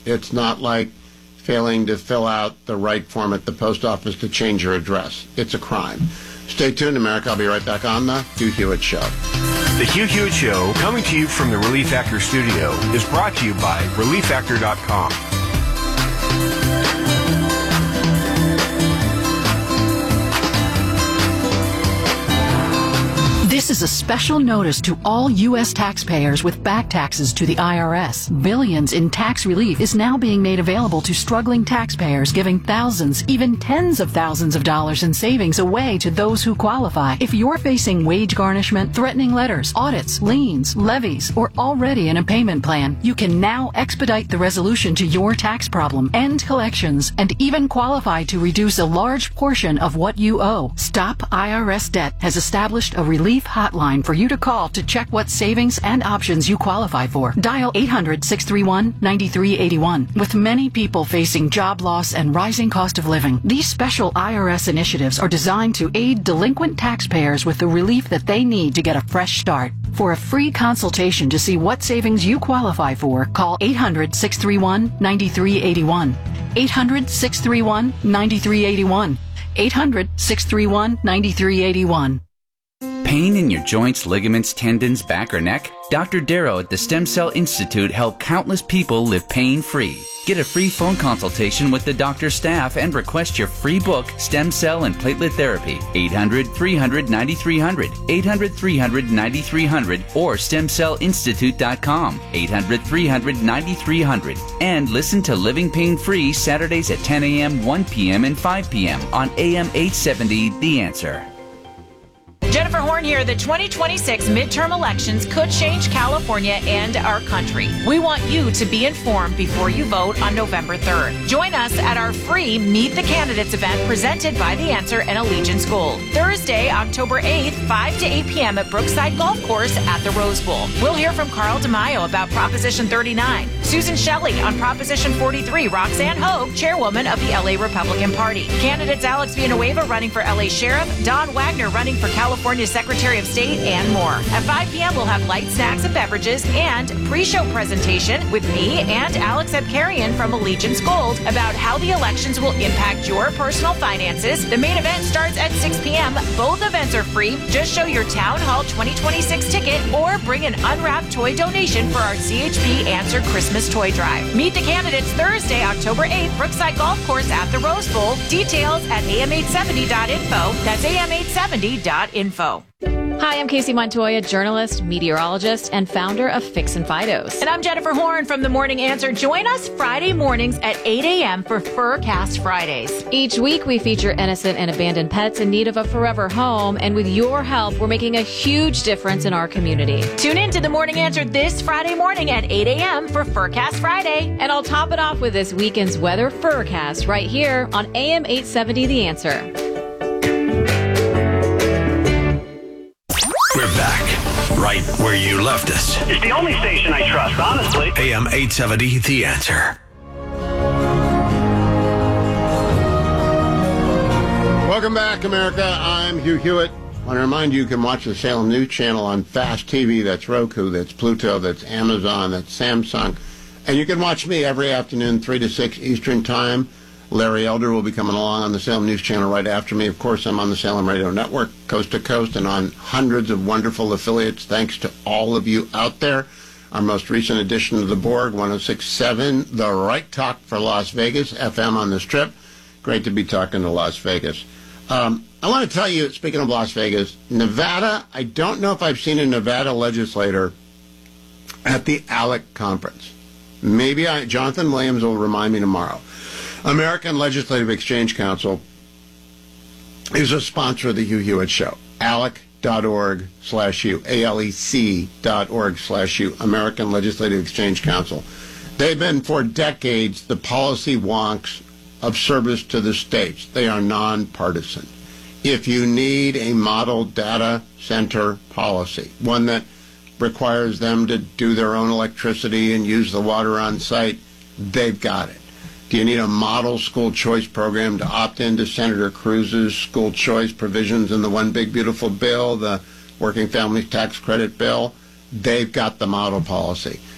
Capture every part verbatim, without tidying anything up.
It's not like failing to fill out the right form at the post office to change your address. It's a crime. Stay tuned, America. I'll be right back on the Hugh Hewitt Show. The Hugh Hewitt Show, coming to you from the Relief Factor studio, is brought to you by relief factor dot com. This is a special notice to all U S taxpayers with back taxes to the I R S. Billions in tax relief is now being made available to struggling taxpayers, giving thousands, even tens of thousands of dollars in savings away to those who qualify. If you're facing wage garnishment, threatening letters, audits, liens, levies, or already in a payment plan, you can now expedite the resolution to your tax problem, end collections, and even qualify to reduce a large portion of what you owe. Stop I R S Debt has established a relief hotline for you to call to check what savings and options you qualify for. Dial eight hundred, six three one, nine three eight one. With many people facing job loss and rising cost of living, these special I R S initiatives are designed to aid delinquent taxpayers with the relief that they need to get a fresh start. For a free consultation to see what savings you qualify for, call eight hundred, six three one, nine three eight one. eight hundred, six three one, nine three eight one. eight hundred, six three one, nine three eight one. Pain in your joints, ligaments, tendons, back, or neck? Doctor Darrow at the Stem Cell Institute helped countless people live pain-free. Get a free phone consultation with the doctor's staff and request your free book, Stem Cell and Platelet Therapy. eight hundred, three hundred, nine three hundred. eight hundred, three hundred, nine three hundred or stem cell institute dot com. eight hundred, three hundred, nine three hundred. And listen to Living Pain-Free Saturdays at ten a.m., one p.m., and five p.m. on A M eight seventy, The Answer. Jennifer Horn here. The twenty twenty-six midterm elections could change California and our country. We want you to be informed before you vote on November third. Join us at our free Meet the Candidates event presented by The Answer and Allegiance Gold. Thursday, October eighth, five to eight p.m. at Brookside Golf Course at the Rose Bowl. We'll hear from Carl DeMaio about Proposition thirty-nine, Susan Shelley on Proposition forty-three, Roxanne Hogue, chairwoman of the L A Republican Party. Candidates Alex Villanueva running for L A Sheriff, Don Wagner running for California Secretary of State, and more. At five p.m., we'll have light snacks and beverages and pre-show presentation with me and Alex Abkarian from Allegiance Gold about how the elections will impact your personal finances. The main event starts at six p.m. Both events are free. Just show your Town Hall twenty twenty-six ticket or bring an unwrapped toy donation for our C H P Answer Christmas Toy Drive. Meet the candidates Thursday, October eighth, Brookside Golf Course at the Rose Bowl. Details at A M eight seventy dot info. That's A M eight seventy dot info. Hi, I'm Casey Montoya, journalist, meteorologist, and founder of Fix and Fidos. And I'm Jennifer Horn from The Morning Answer. Join us Friday mornings at eight a.m. for Furcast Fridays. Each week, we feature innocent and abandoned pets in need of a forever home. And with your help, we're making a huge difference in our community. Tune in to The Morning Answer this Friday morning at eight a.m. for Furcast Friday. And I'll top it off with this weekend's weather Furcast right here on A M eight seventy The Answer. We're back, right where you left us. It's the only station I trust, honestly. A M eight seventy, The Answer. Welcome back, America. I'm Hugh Hewitt. I want to remind you, you can watch the Salem News Channel on Fast T V. That's Roku, that's Pluto, that's Amazon, that's Samsung. And you can watch me every afternoon, three to six Eastern Time. Larry Elder will be coming along on the Salem News Channel right after me. Of course, I'm on the Salem Radio Network, coast to coast, and on hundreds of wonderful affiliates. Thanks to all of you out there. Our most recent addition to the board, one oh six point seven, The Right Talk for Las Vegas, F M on the Strip. Great to be talking to Las Vegas. Um, I want to tell you, speaking of Las Vegas, Nevada, I don't know if I've seen a Nevada legislator at the ALEC conference. Maybe I, Jonathan Williams will remind me tomorrow. American Legislative Exchange Council is a sponsor of the Hugh Hewitt Show. alec.org slash U. A L E C dot org slash U. American Legislative Exchange Council. They've been for decades the policy wonks of service to the states. They are nonpartisan. If you need a model data center policy, one that requires them to do their own electricity and use the water on site, they've got it. Do you need a model school choice program to opt into Senator Cruz's school choice provisions in the One Big Beautiful Bill, the Working Families Tax Credit Bill? They've got the model policy.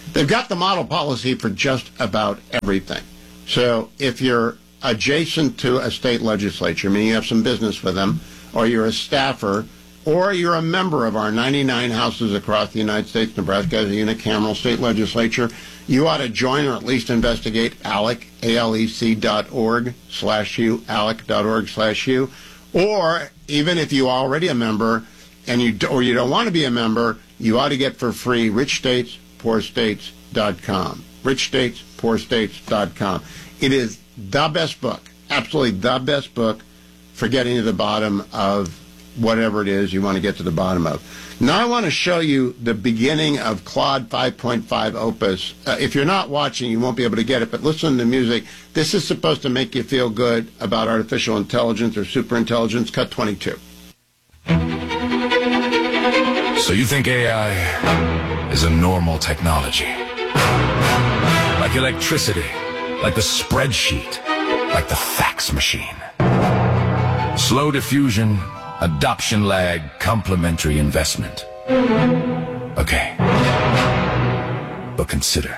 They've got the model policy for just about everything. So if you're adjacent to a state legislature, meaning you have some business with them, or you're a staffer, or you're a member of our ninety-nine houses across the United States, Nebraska has a unicameral state legislature, you ought to join or at least investigate ALEC, A L E C dot org slash U, ALEC dot org slash U. Or even if you are already a member and you or you don't want to be a member, you ought to get for free rich states poor states dot com. rich states poor states dot com. It is the best book, absolutely the best book for getting to the bottom of whatever it is you want to get to the bottom of. Now I want to show you the beginning of Claude five point five Opus. Uh, if you're not watching, you won't be able to get it, but listen to the music. This is supposed to make you feel good about artificial intelligence or superintelligence. Cut twenty-two. So you think A I is a normal technology? Like electricity, like the spreadsheet, like the fax machine. Slow diffusion, adoption lag, complementary investment. Okay. But consider.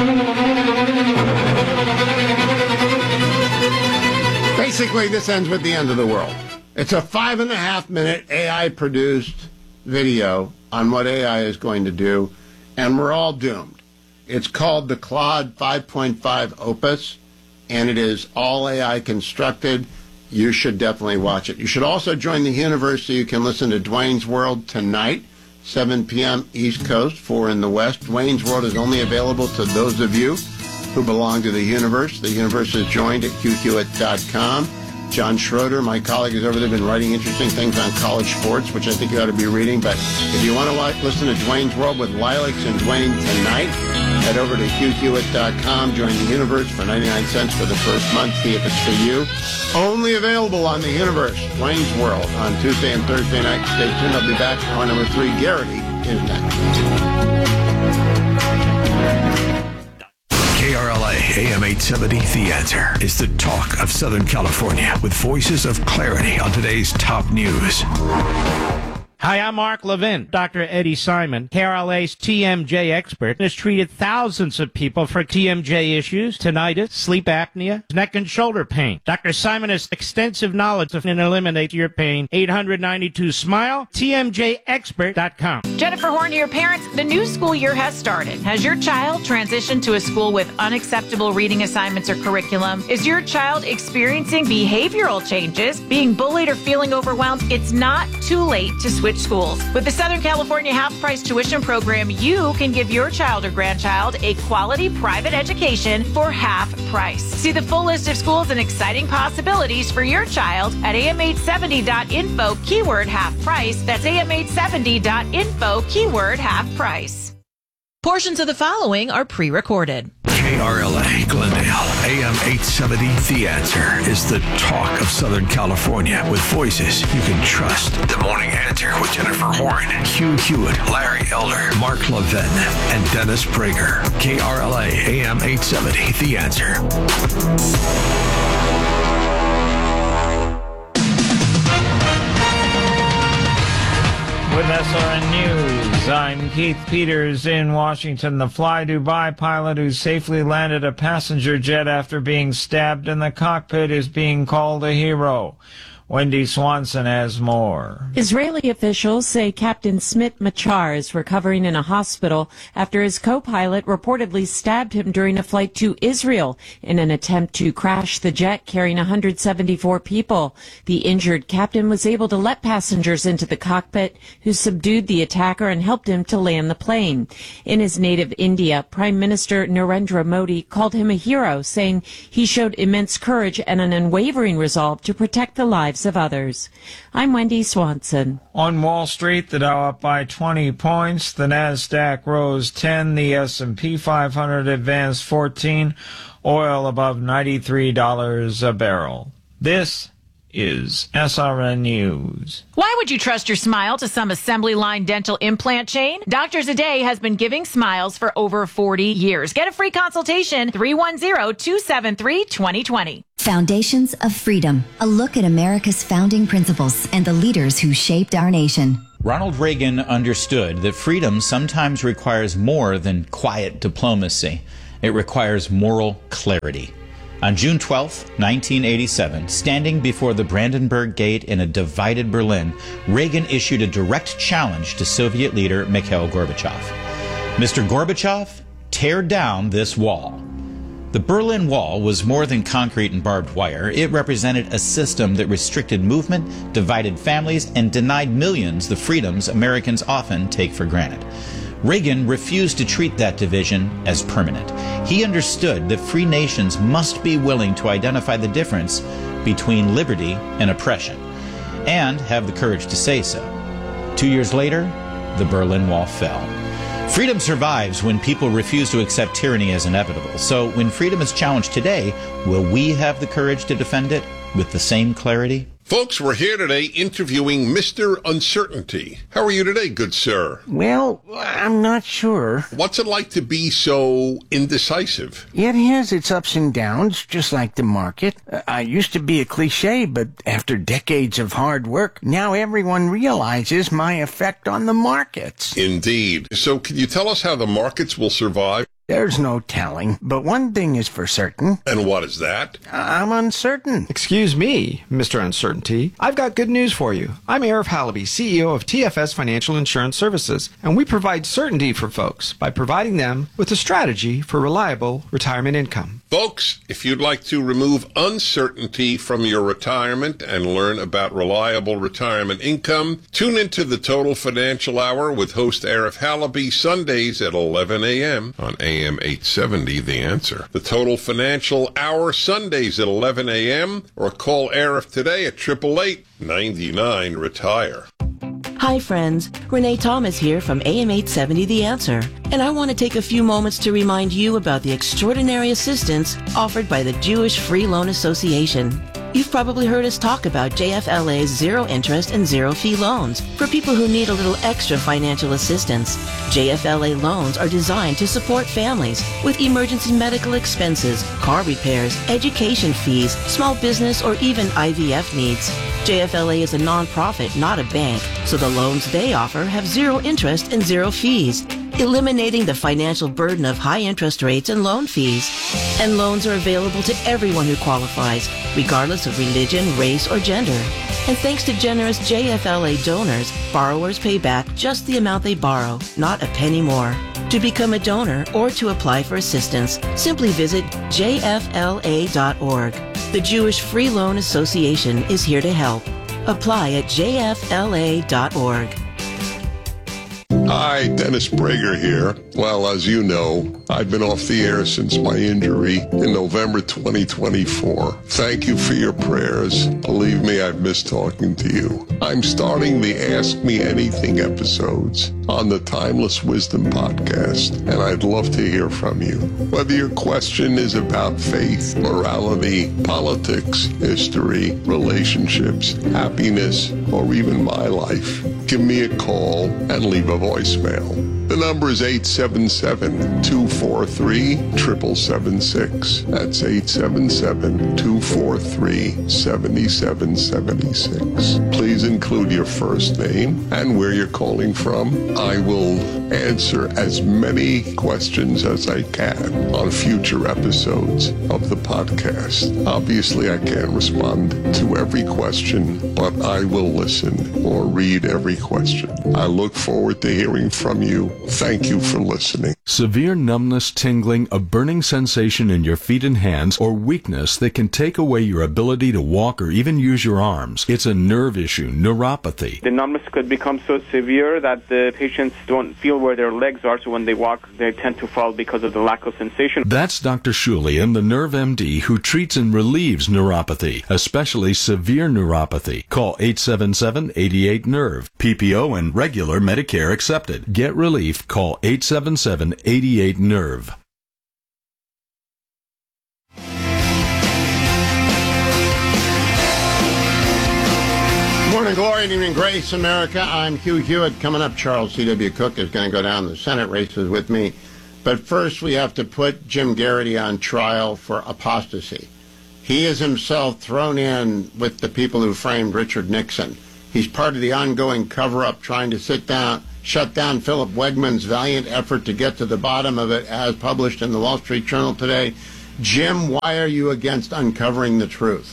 Basically, this ends with the end of the world. It's a five and a half minute A I-produced video on what A I is going to do, and we're all doomed. It's called the Claude five point five Opus, and it is all A I constructed. You should definitely watch it. You should also join the universe so you can listen to Dwayne's World tonight, seven p.m. East Coast, four in the West. Dwayne's World is only available to those of you who belong to the universe. The universe is joined at hugh hewitt dot com. John Schroeder, my colleague, has over there been writing interesting things on college sports, which I think you ought to be reading. But if you want to watch, listen to Dwayne's World with Lilacs and Dwayne tonight, head over to hugh hewitt dot com. Join the universe for ninety-nine cents for the first month. See if it's for you. Only available on the universe. Dwayne's World on Tuesday and Thursday night. Stay tuned. I'll be back. Hour number three. Garrity is next. K R L A A M eight seventy, The Answer, is the talk of Southern California with voices of clarity on today's top news. Hi, I'm Mark Levin. Doctor Eddie Simon, K R L A's T M J expert, has treated thousands of people for T M J issues, tinnitus, sleep apnea, neck and shoulder pain. Doctor Simon has extensive knowledge of and eliminate your pain. eight hundred ninety-two SMILE, T M J expert dot com. Jennifer Horn here. Parents, the new school year has started. Has your child transitioned to a school with unacceptable reading assignments or curriculum? Is your child experiencing behavioral changes, being bullied or feeling overwhelmed? It's not too late to switch schools. With the Southern California half-price tuition program, you can give your child or grandchild a quality private education for half price. See the full list of schools and exciting possibilities for your child at A M eight seventy dot info, keyword half price. That's A M eight seventy dot info, keyword half price. Portions of the following are pre-recorded. K R L A Glendale, A M eight seventy, The Answer, is the talk of Southern California with voices you can trust. The Morning Answer with Jennifer Horn, Hugh Hewitt, Larry Elder, Mark Levin, and Dennis Prager. K R L A A M eight seventy, The Answer. With S R N News, I'm Keith Peters in Washington. The Fly Dubai pilot who safely landed a passenger jet after being stabbed in the cockpit is being called a hero. Wendy Swanson has more. Israeli officials say Captain Smit Machar is recovering in a hospital after his co-pilot reportedly stabbed him during a flight to Israel in an attempt to crash the jet carrying one hundred seventy-four people. The injured captain was able to let passengers into the cockpit, who subdued the attacker and helped him to land the plane. In his native India, Prime Minister Narendra Modi called him a hero, saying he showed immense courage and an unwavering resolve to protect the lives of others. I'm Wendy Swanson. On Wall Street, the Dow up by twenty points, the Nasdaq rose ten, the S and P five hundred advanced fourteen, oil above ninety-three dollars a barrel. This is S R N News. Why would you trust your smile to some assembly line dental implant chain? Doctors A Day has been giving smiles for over forty years. Get a free consultation, three one zero, two seven three, two zero two zero. Foundations of Freedom, a look at America's founding principles and the leaders who shaped our nation. Ronald Reagan understood that freedom sometimes requires more than quiet diplomacy. It requires moral clarity. On June twelfth, nineteen eighty-seven, standing before the Brandenburg Gate in a divided Berlin, Reagan issued a direct challenge to Soviet leader Mikhail Gorbachev. Mister Gorbachev, tear down this wall. The Berlin Wall was more than concrete and barbed wire. It represented a system that restricted movement, divided families, and denied millions the freedoms Americans often take for granted. Reagan refused to treat that division as permanent. He understood that free nations must be willing to identify the difference between liberty and oppression, and have the courage to say so. Two years later, the Berlin Wall fell. Freedom survives when people refuse to accept tyranny as inevitable. So when freedom is challenged today, will we have the courage to defend it with the same clarity? Folks, we're here today interviewing Mister Uncertainty. How are you today, good sir? Well, I'm not sure. What's it like to be so indecisive? It has its ups and downs, just like the market. I used to be a cliche, but after decades of hard work, now everyone realizes my effect on the markets. Indeed. So can you tell us how the markets will survive? There's no telling, but one thing is for certain. And what is that? I'm uncertain. Excuse me, Mister Uncertainty. I've got good news for you. I'm Arif Halaby, C E O of T F S Financial Insurance Services, and we provide certainty for folks by providing them with a strategy for reliable retirement income. Folks, if you'd like to remove uncertainty from your retirement and learn about reliable retirement income, tune into the Total Financial Hour with host Arif Halaby Sundays at eleven a.m. on A M eight seventy, The Answer. The Total Financial Hour Sundays at eleven a.m. or call Arif today at eight eight eight, nine nine, retire. Hi friends, Renee Thomas here from A M eight seventy The Answer, and I want to take a few moments to remind you about the extraordinary assistance offered by the Jewish Free Loan Association. You've probably heard us talk about J F L A's zero interest and zero fee loans for people who need a little extra financial assistance. J F L A loans are designed to support families with emergency medical expenses, car repairs, education fees, small business, or even I V F needs. J F L A is a nonprofit, not a bank, so the loans they offer have zero interest and zero fees, eliminating the financial burden of high interest rates and loan fees. And loans are available to everyone who qualifies, regardless of religion, race, or gender. And thanks to generous J F L A donors, borrowers pay back just the amount they borrow, not a penny more. To become a donor or to apply for assistance, simply visit J F L A dot org. The Jewish Free Loan Association is here to help. Apply at J F L A dot org. Hi, Dennis Prager here. Well, as you know, I've been off the air since my injury in November twenty twenty-four. Thank you for your prayers. Believe me, I've missed talking to you. I'm starting the Ask Me Anything episodes on the Timeless Wisdom podcast, and I'd love to hear from you. Whether your question is about faith, morality, politics, history, relationships, happiness, or even my life, give me a call and leave a voicemail. The number is eight seven seven, two four three, seven seven seven six. That's eight seven seven, two four three, seven seven seven six. Please include your first name and where you're calling from. I will answer as many questions as I can on future episodes of the podcast. Obviously, I can't respond to every question, but I will listen or read every question. I look forward to hearing from you. Thank you for listening. Severe numbness, tingling, a burning sensation in your feet and hands, or weakness that can take away your ability to walk or even use your arms. It's a nerve issue, neuropathy. The numbness could become so severe that the patients don't feel where their legs are, so when they walk, they tend to fall because of the lack of sensation. That's Doctor Shulian, the Nerve M D, who treats and relieves neuropathy, especially severe neuropathy. Call eight seven seven, eight eight, nerve. P P O and regular Medicare accepted. Get relief. Call eight seven seven, eight eight, nerve. Morning glory and evening grace, America. I'm Hugh Hewitt. Coming up, Charles C W. Cook is going to go down the Senate races with me. But first, we have to put Jim Garrity on trial for apostasy. He is himself thrown in with the people who framed Richard Nixon. He's part of the ongoing cover-up trying to sit down, shut down Philip Wegman's valiant effort to get to the bottom of it, as published in the Wall Street Journal today. Jim, why are you against uncovering the truth?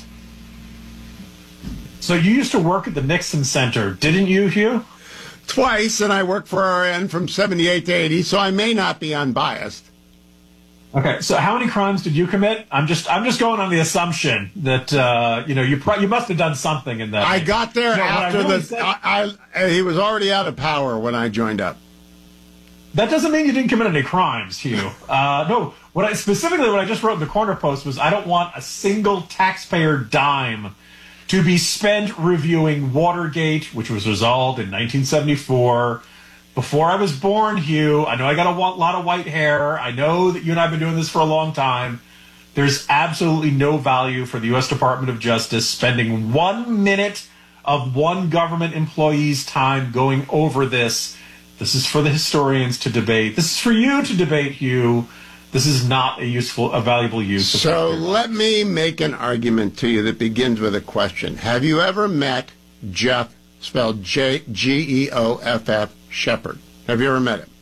So you used to work at the Nixon Center, didn't you, Hugh? Twice, and I worked for R N from seventy-eight to eighty, so I may not be unbiased. Okay, so how many crimes did you commit? I'm just I'm just going on the assumption that uh, you know you pro- you must have done something in that. I got there no, after really the. said, I, I, he was already out of power when I joined up. That doesn't mean you didn't commit any crimes, Hugh. Uh, no, what I specifically what I just wrote in the corner post was I don't want a single taxpayer dime to be spent reviewing Watergate, which was resolved in nineteen seventy-four. Before I was born, Hugh, I know I got a lot of white hair. I know that you and I have been doing this for a long time. There's absolutely no value for the U S Department of Justice spending one minute of one government employee's time going over this. This is for the historians to debate. This is for you to debate, Hugh. This is not a useful, a valuable use. Of so let me make an argument to you that begins with a question. Have you ever met Jeff, spelled J G E O F F, Shepard? Have you ever met him?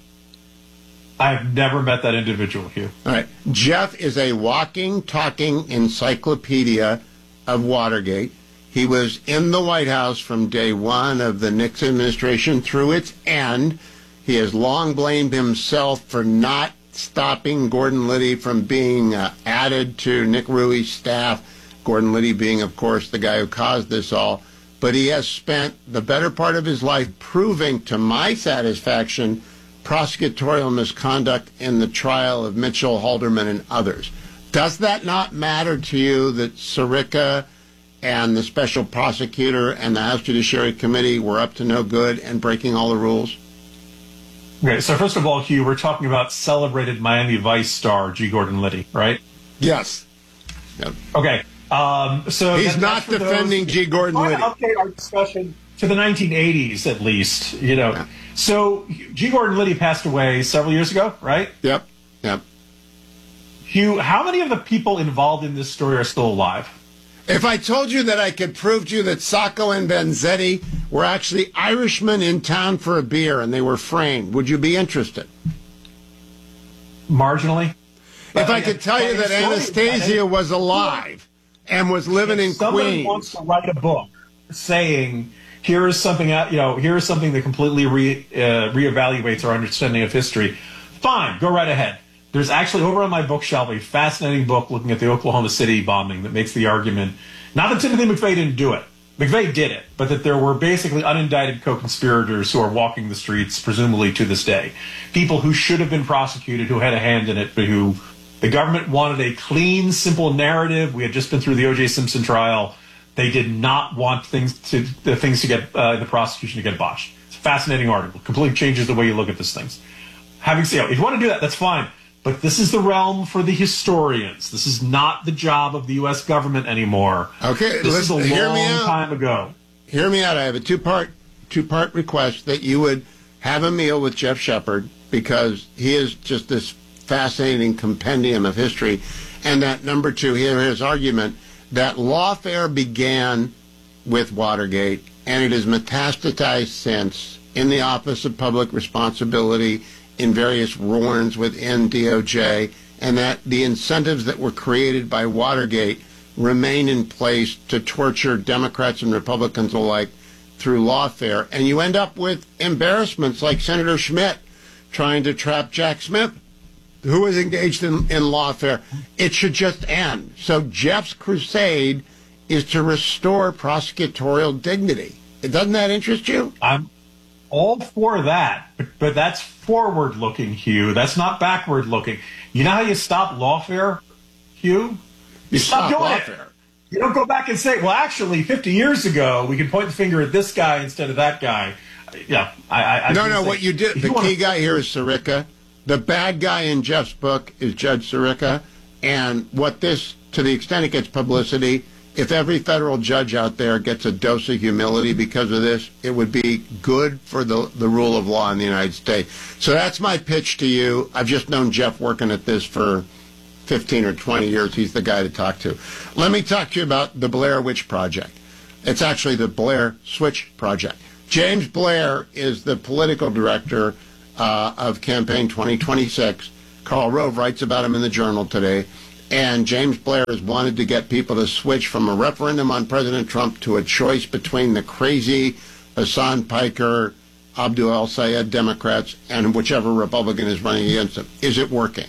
I've never met that individual, Hugh. All right. Jeff is a walking, talking encyclopedia of Watergate. He was in the White House from day one of the Nixon administration through its end. He has long blamed himself for not stopping Gordon Liddy from being uh, added to Nick Rui's staff, Gordon Liddy being, of course, the guy who caused this all. But he has spent the better part of his life proving, to my satisfaction, prosecutorial misconduct in the trial of Mitchell, Halderman, and others. Does that not matter to you that Sirica and the special prosecutor and the House Judiciary Committee were up to no good and breaking all the rules? Okay, so first of all, Hugh, we're talking about celebrated Miami Vice star G. Gordon Liddy, right? Yes. Yep. Okay. Um, so he's that, not defending G. Gordon Liddy. Update our discussion to the nineteen eighties, at least. You know, yeah. So G. Gordon Liddy passed away several years ago, right? Yep. Yep. Hugh, how many of the people involved in this story are still alive? If I told you that I could prove to you that Sacco and Vanzetti were actually Irishmen in town for a beer and they were framed, would you be interested? Marginally. If I could tell you that Anastasia was alive and was living in Queens. Somebody wants to write a book saying, here is something, you know, here is something that completely re, uh, reevaluates our understanding of history. Fine, go right ahead. There's actually, over on my bookshelf, a fascinating book looking at the Oklahoma City bombing that makes the argument, not that Timothy McVeigh didn't do it. McVeigh did it, but that there were basically unindicted co-conspirators who are walking the streets, presumably to this day. People who should have been prosecuted, who had a hand in it, but who the government wanted a clean, simple narrative. We had just been through the O J Simpson trial. They did not want things to the things to get uh, the prosecution to get botched. It's a fascinating article. Completely changes the way you look at these things. Having said, if you want to do that, that's fine. But this is the realm for the historians. This is not the job of the U S government anymore. Okay, this listen, is a hear long me out. time ago. Hear me out. I have a two-part two-part request that you would have a meal with Jeff Shepard, because he is just this fascinating compendium of history. And that, number two, hear his argument that lawfare began with Watergate, and it has metastasized since in the Office of Public Responsibility, in various warrants within D O J, and that the incentives that were created by Watergate remain in place to torture Democrats and Republicans alike through lawfare. And you end up with embarrassments like Senator Schmidt trying to trap Jack Smith, who was engaged in, in lawfare. It should just end. So Jeff's crusade is to restore prosecutorial dignity. Doesn't that interest you? I'm all for that, but, but that's forward-looking, Hugh. That's not backward-looking. You know how you stop lawfare, Hugh? You, you stop, stop doing lawfare. It. You don't go back and say, well, actually, fifty years ago, we can point the finger at this guy instead of that guy. Yeah, I... I, I no, no, what you did, the you key wanna... guy here is Sirica. The bad guy in Jeff's book is Judge Sirica. And what this, to the extent it gets publicity, if every federal judge out there gets a dose of humility because of this, it would be good for the, the rule of law in the United States. So that's my pitch to you. I've just known Jeff working at this for fifteen or twenty years. He's the guy to talk to. Let me talk to you about the Blair Witch Project. It's actually the Blair Switch Project. James Blair is the political director uh, of Campaign twenty twenty-six. Karl Rove writes about him in the Journal today. And James Blair has wanted to get people to switch from a referendum on President Trump to a choice between the crazy Hassan Piker, Abdul El-Sayed Democrats, and whichever Republican is running against them. Is it working?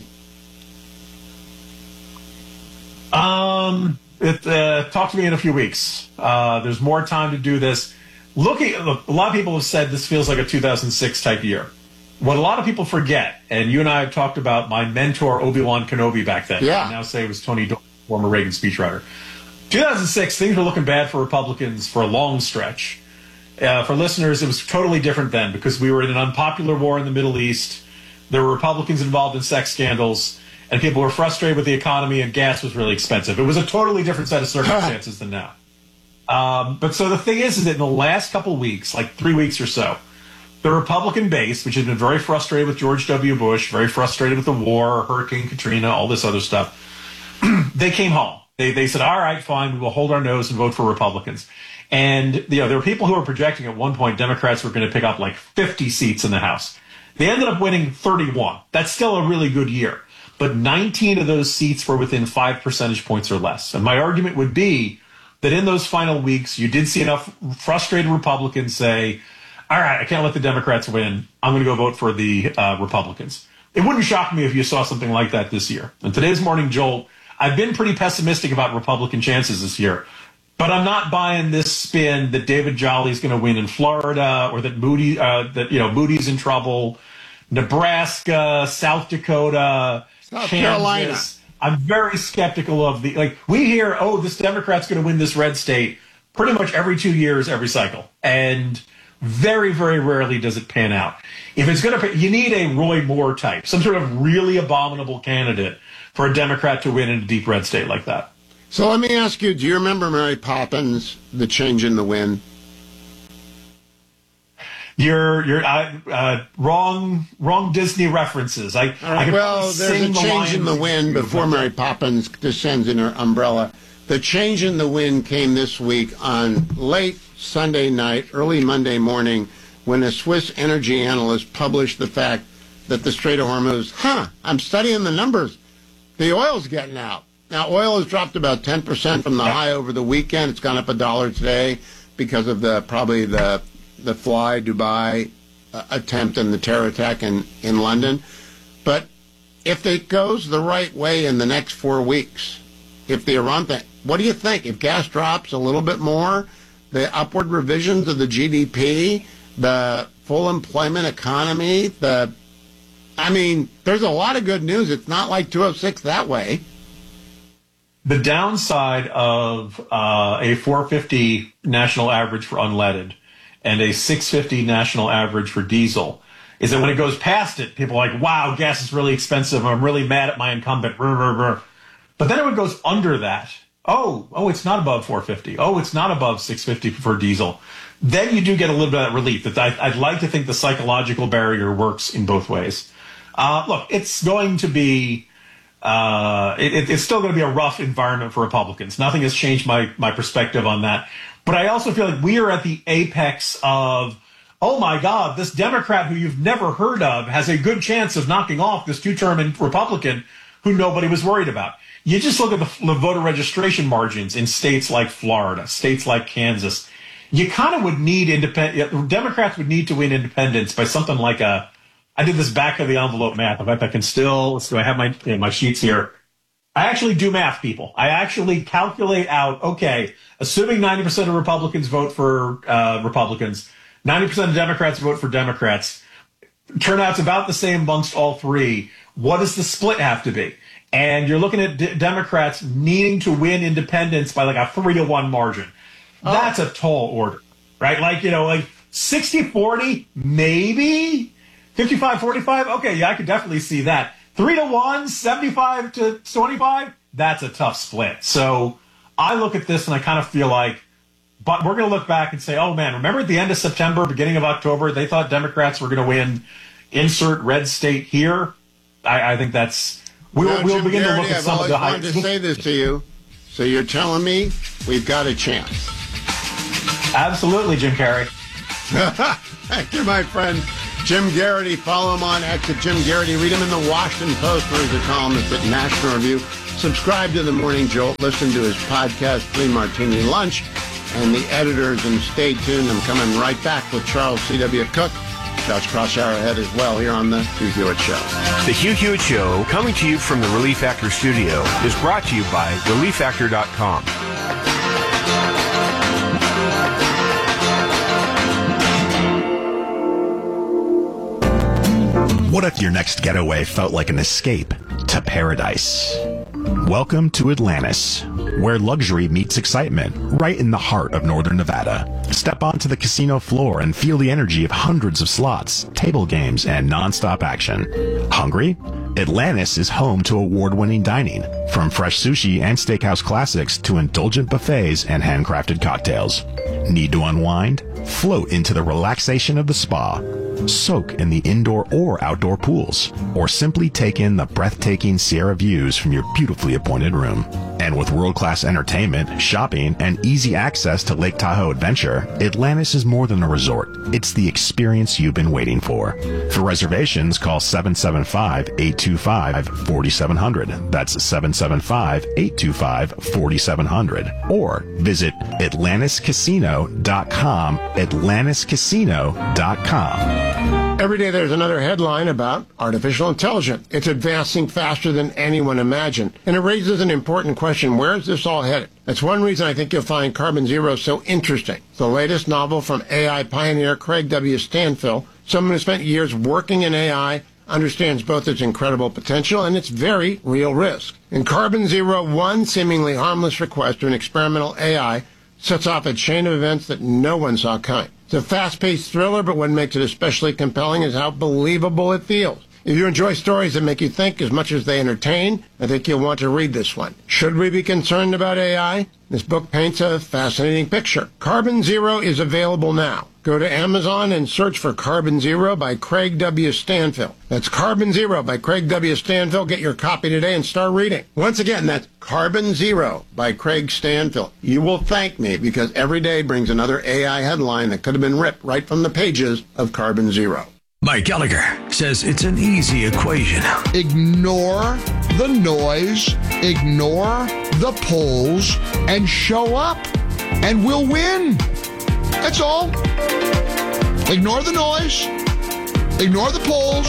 Um, it, uh, talk to me in a few weeks. Uh, there's more time to do this. Looking, look, a lot of people have said this feels like a two thousand six type year. What a lot of people forget, and you and I have talked about my mentor, Obi-Wan Kenobi, back then. Yeah. I now say it was Tony Doyle, former Reagan speechwriter. two thousand six, things were looking bad for Republicans for a long stretch. Uh, for listeners, it was totally different then because we were in an unpopular war in the Middle East. There were Republicans involved in sex scandals, and people were frustrated with the economy, and gas was really expensive. It was a totally different set of circumstances than now. Um, but so the thing is, is that in the last couple of weeks, like three weeks or so, the Republican base, which had been very frustrated with George W. Bush, very frustrated with the war, Hurricane Katrina, all this other stuff, they came home. They they said, all right, fine, we will hold our nose and vote for Republicans. And you know, there were people who were projecting at one point Democrats were going to pick up like fifty seats in the House. They ended up winning thirty-one. That's still a really good year. But nineteen of those seats were within five percentage points or less. And my argument would be that in those final weeks, you did see enough frustrated Republicans say, all right, I can't let the Democrats win. I'm going to go vote for the uh, Republicans. It wouldn't shock me if you saw something like that this year. In today's Morning Jolt, I've been pretty pessimistic about Republican chances this year, but I'm not buying this spin that David Jolly's going to win in Florida or that Moody, uh, that you know, Moody's in trouble. Nebraska, South Dakota, South Kansas. Carolina. I'm very skeptical of the like. We hear, oh, this Democrat's going to win this red state pretty much every two years, every cycle, and very, very rarely does it pan out. If it's going to, you need a Roy Moore type, some sort of really abominable candidate for a Democrat to win in a deep red state like that. So let me ask you, do you remember Mary Poppins, The Change in the Wind? You're you're uh, uh, wrong wrong Disney references. I, I can well, there's a sing the change in the wind before Mary Poppins descends in her umbrella. The change in the wind came this week on late Sunday night, early Monday morning, when a Swiss energy analyst published the fact that the Strait of Hormuz, huh, I'm studying the numbers. The oil's getting out. Now, oil has dropped about ten percent from the high over the weekend. It's gone up a dollar today because of the probably the the Fly Dubai uh, attempt and the terror attack in, in London. But if it goes the right way in the next four weeks, if the Iran thing, what do you think? If gas drops a little bit more, the upward revisions of the G D P, the full employment economy, the, I mean, there's a lot of good news. It's not like two oh six that way. The downside of uh, a four fifty national average for unleaded and a six fifty national average for diesel is that when it goes past it, people are like, wow, gas is really expensive. I'm really mad at my incumbent. But then when it goes under that, oh, oh, it's not above four fifty. Oh, it's not above six fifty for diesel. Then you do get a little bit of that relief. That I, I'd like to think the psychological barrier works in both ways. Uh, look, it's going to be, uh, it, it's still going to be a rough environment for Republicans. Nothing has changed my, my perspective on that. But I also feel like we are at the apex of, oh my God, this Democrat who you've never heard of has a good chance of knocking off this two-term Republican who nobody was worried about. You just look at the, the voter registration margins in states like Florida, states like Kansas. You kind of would need independent, Democrats would need to win independence by something like a, I did this back of the envelope math. In fact, I can still, let's do I have my, you know, my sheets here. I actually do math, people. I actually calculate out, okay, assuming ninety percent of Republicans vote for uh, Republicans, ninety percent of Democrats vote for Democrats, turnout's about the same amongst all three. What does the split have to be? And you're looking at d- Democrats needing to win independence by like a three to one margin. Oh. That's a tall order, right? Like, you know, like sixty forty, maybe fifty-five forty-five. Okay, yeah, I could definitely see that. Three to one, seventy-five to twenty-five. That's a tough split. So I look at this and I kind of feel like, but we're going to look back and say, oh man, remember at the end of September, beginning of October, they thought Democrats were going to win. Insert red state here. I, I think that's. We, no, we'll Jim begin Garrity, to look at I've some of the always wanted to say this to you. So you're telling me we've got a chance. Absolutely, Jim Carrey. Thank you, my friend. Jim Garrity. Follow him on X at Jim Garrity. Read him in the Washington Post, where he's a columnist at National Review. Subscribe to The Morning Jolt. Listen to his podcast, Flea Martini Lunch, and the editors. And stay tuned. I'm coming right back with Charles C W. Cook. Josh Crosshour ahead as well here on the Hugh Hewitt Show. The Hugh Hewitt Show, coming to you from the Relief Factor studio, is brought to you by relief factor dot com. What if your next getaway felt like an escape to paradise? Welcome to Atlantis, where luxury meets excitement, right in the heart of northern Nevada. Step onto the casino floor and feel the energy of hundreds of slots, table games, and non-stop action. Hungry? Atlantis is home to award-winning dining, from fresh sushi and steakhouse classics to indulgent buffets and handcrafted cocktails. Need to unwind? Float into the relaxation of the spa. Soak in the indoor or outdoor pools, or simply take in the breathtaking Sierra views from your beautifully appointed room. And with world-class entertainment, shopping, and easy access to Lake Tahoe Adventure, Atlantis is more than a resort. It's the experience you've been waiting for. For reservations, call seven seven five, eight two five, four seven zero zero. That's seven seven five, eight two five, four seven zero zero. Or visit atlantis casino dot com, atlantis casino dot com. Every day there's another headline about artificial intelligence. It's advancing faster than anyone imagined. And it raises an important question. Where is this all headed? That's one reason I think you'll find Carbon Zero so interesting. It's the latest novel from A I pioneer Craig W. Stanfill, someone who spent years working in A I, understands both its incredible potential and its very real risk. In Carbon Zero, one seemingly harmless request to an experimental A I sets off a chain of events that no one saw coming. It's a fast-paced thriller, but what makes it especially compelling is how believable it feels. If you enjoy stories that make you think as much as they entertain, I think you'll want to read this one. Should we be concerned about A I? This book paints a fascinating picture. Carbon Zero is available now. Go to Amazon and search for Carbon Zero by Craig W. Stanfill. That's Carbon Zero by Craig W. Stanfill. Get your copy today and start reading. Once again, that's Carbon Zero by Craig Stanfill. You will thank me because every day brings another A I headline that could have been ripped right from the pages of Carbon Zero. Mike Gallagher says it's an easy equation. Ignore the noise, ignore the polls, and show up, and we'll win. That's all. Ignore the noise, ignore the polls,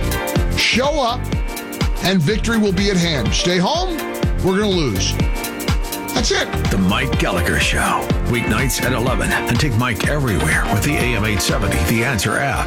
show up, and victory will be at hand. Stay home, we're going to lose. That's it. The Mike Gallagher Show. Weeknights at eleven. And take Mike everywhere with the A M eight seventy The Answer app.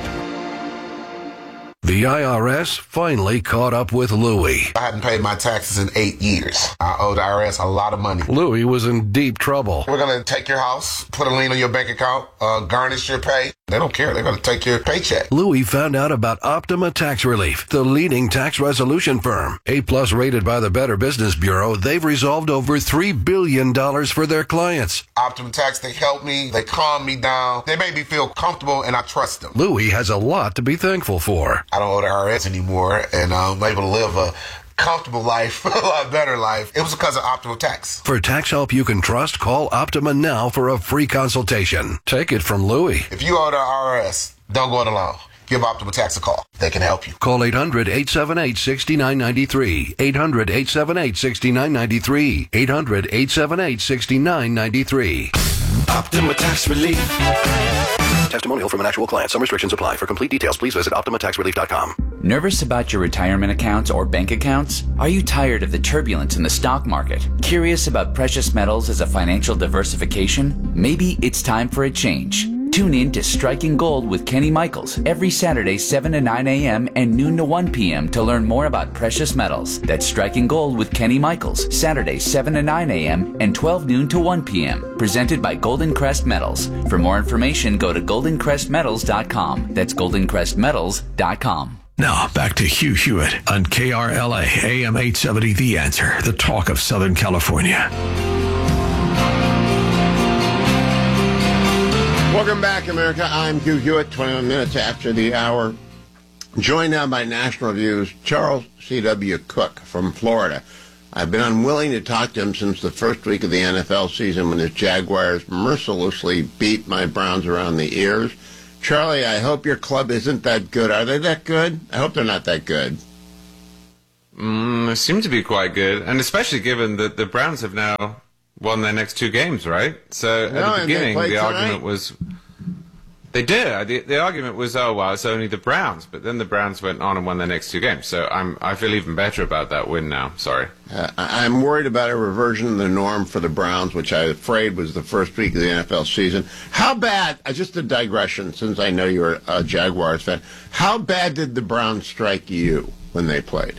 The I R S finally caught up with Louie. I hadn't paid my taxes in eight years. I owed the I R S a lot of money. Louie was in deep trouble. We're going to take your house, put a lien on your bank account, uh, garnish your pay. They don't care. They're going to take your paycheck. Louie found out about Optima Tax Relief, the leading tax resolution firm. A-plus rated by the Better Business Bureau, they've resolved over three billion dollars for their clients. Optima Tax, they help me. They calm me down. They make me feel comfortable, and I trust them. Louie has a lot to be thankful for. I don't owe the I R S anymore, and I'm able to live a comfortable life, a lot better life. It was because of Optima Tax. For tax help you can trust, call Optima now for a free consultation. Take it from Louie. If you owe the I R S, don't go it alone. Give Optima Tax a call. They can help you. Call eight hundred, eight seven eight, six nine nine three. eight hundred, eight seven eight, six nine nine three. eight hundred, eight seven eight, six nine nine three. Optima Tax Relief. Testimonial from an actual client. Some restrictions apply. For complete details, please visit optima tax relief dot com. Nervous about your retirement accounts or bank accounts? Are you tired of the turbulence in the stock market? Curious about precious metals as a financial diversification? Maybe it's time for a change. Tune in to Striking Gold with Kenny Michaels every Saturday, seven to nine a.m. and noon to one p.m. to learn more about precious metals. That's Striking Gold with Kenny Michaels, Saturday, seven to nine a.m. and twelve noon to one p.m. Presented by Golden Crest Metals. For more information, go to golden crest metals dot com. That's golden crest metals dot com. Now, back to Hugh Hewitt on K R L A, A M eight seventy The Answer, the talk of Southern California. Welcome back, America. I'm Hugh Hewitt, twenty-one minutes after the hour. Joined now by National Review's Charles C W. Cook from Florida. I've been unwilling to talk to him since the first week of the N F L season when his Jaguars mercilessly beat my Browns around the ears. Charlie, I hope your club isn't that good. Are they that good? I hope they're not that good. Mm, they seem to be quite good, and especially given that the Browns have now won their next two games, right? So No, at the and they beginning, played the tonight. argument was... They did. The, the argument was, oh, well, it's only the Browns. But then the Browns went on and won their next two games. So I'm, I feel even better about that win now. Sorry. Uh, I- I'm worried about a reversion of the norm for the Browns, which I was afraid was the first week of the N F L season. How bad, uh, just a digression, since I know you're a Jaguars fan, how bad did the Browns strike you when they played?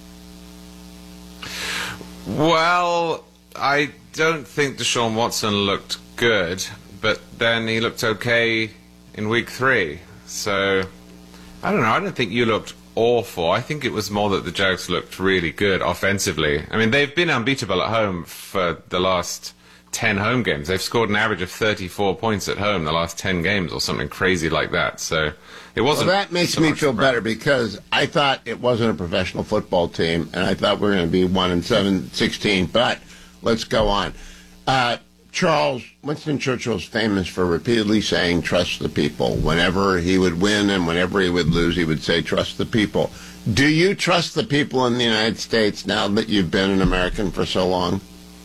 Well, I don't think Deshaun Watson looked good, but then he looked okay in week three. So, I don't know. I don't think you looked awful. I think it was more that the Jags looked really good offensively. I mean, they've been unbeatable at home for the last ten home games. They've scored an average of thirty-four points at home the last ten games or something crazy like that. So, it wasn't... Well, that makes so me much feel about- better because I thought it wasn't a professional football team, and I thought we were going to be one and seven, sixteen. But let's go on. Uh, Charles, Winston Churchill's famous for repeatedly saying, trust the people. Whenever he would win and whenever he would lose, he would say, trust the people. Do you trust the people in the United States now that you've been an American for so long?